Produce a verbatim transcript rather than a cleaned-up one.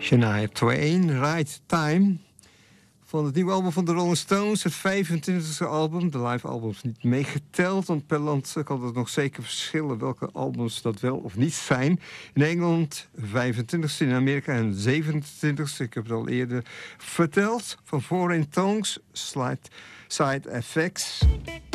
Shania Twain, Right Time. Van het nieuwe album van de Rolling Stones, het vijfentwintigste album. De live albums niet meegeteld, want per land kan het nog zeker verschillen welke albums dat wel of niet zijn. In Engeland vijfentwintigste, in Amerika en zevenentwintigste. Ik heb het al eerder verteld. Van Foreign Tongues, Slide, Side Effects.